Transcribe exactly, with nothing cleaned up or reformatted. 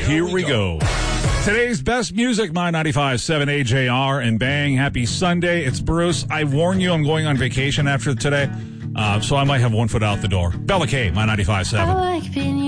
Here we go. Today's best music, My ninety-five point seven A J R and Bang. Happy Sunday. It's Bruce. I warn you, I'm going on vacation after today, uh, so I might have one foot out the door. Bella K, My ninety-five point seven.